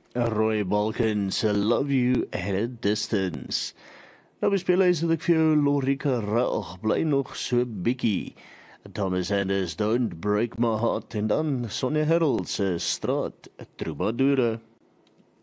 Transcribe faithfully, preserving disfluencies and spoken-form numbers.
Roy Balkins, I Love You at a Distance. Nou bespeel hy sodat ek vir jou Lorika Raag, bly nog so bikkie. Thomas Anders, Don't Break My Heart, en dan Sonja Herald se Straat Troubadoure.